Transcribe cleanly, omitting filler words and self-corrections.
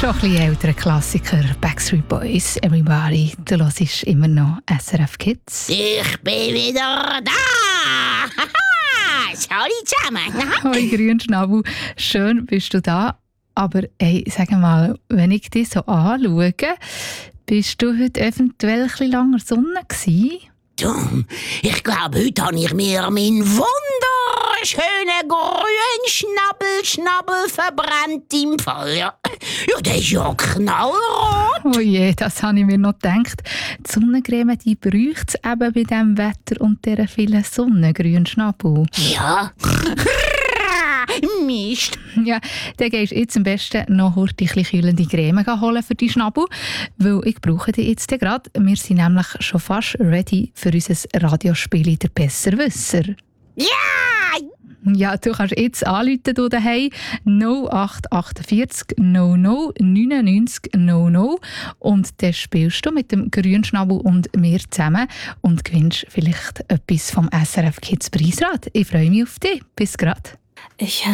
Schon ein bisschen älterer Klassiker, Backstreet Boys, Everybody. Du hörst immer noch SRF Kids. Ich bin wieder da! Hallo zusammen! Hoi Grünschnabel, schön bist du da. Aber hey, sag mal, wenn ich dich so anschaue, bist du heute eventuell ein bisschen länger Sonne gewesen? Du, ich glaube, heute habe ich mir meinen wunderschönen grünen Schnabel verbrannt im Fall. Ja, der ist ja knallrot. Oh je, das habe ich mir noch gedacht. Die Sonnencreme, die braucht es eben bei diesem Wetter und dieser vielen Sonne, Grünschnabel. Ja. Mist. Ja, dann gehst du jetzt am besten noch ein bisschen kühlende Creme holen für die Schnabel, weil ich brauche die jetzt gerade. Wir sind nämlich schon fast ready für unser Radiospiel «Der Besserwisser». Ja! Ja, du kannst jetzt anrufen hier daheim 0848 00 99 00 und dann spielst du mit dem Grünschnabel und mir zusammen und gewinnst vielleicht etwas vom SRF Kids Preisrad. Ich freue mich auf dich. Bis grad.